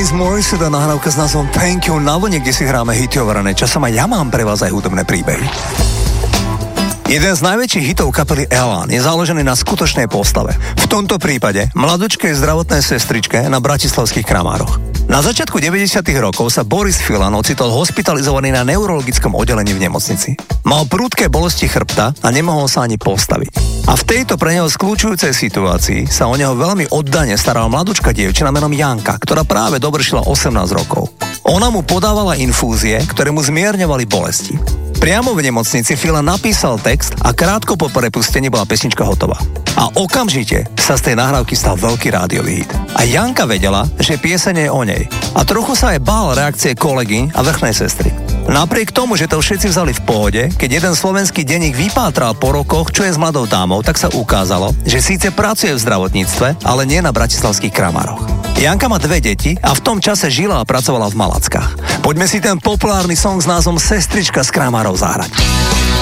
Alanis Morissette, nahrávka s názvom Thank You na vlne, kde si hráme hity overené časom, a ja mám pre vás aj hudobné príbehy. Jeden z najväčších hitov kapely Elan je založený na skutočnej postave. V tomto prípade mladučkej zdravotnej sestričke na bratislavských Kramároch. Na začiatku 90. rokov sa Boris Filan ocitol hospitalizovaný na neurologickom oddelení v nemocnici. Mal prudké bolesti chrbta a nemohol sa ani postaviť. A v tejto pre neho skľúčujúcej situácii sa o neho veľmi oddane starala mladučka dievčina menom Janka, ktorá práve dovršila 18 rokov. Ona mu podávala infúzie, ktoré mu zmierňovali bolesti. Priamo v nemocnici Filan napísal text a krátko po prepustení bola pesnička hotová. A okamžite sa z tej nahrávky stal veľký rádiový hit. A Janka vedela, že pieseň je o nej. A trochu sa aj bál reakcie kolegy a vrchnej sestry. Napriek tomu, že to všetci vzali v pohode, keď jeden slovenský denník vypátral po rokoch, čo je s mladou dámou, tak sa ukázalo, že síce pracuje v zdravotníctve, ale nie na bratislavských Kramároch. Janka má 2 deti a v tom čase žila a pracovala v Malackách. Poďme si ten populárny song s názvom Sestrička z Kramárov zahrať.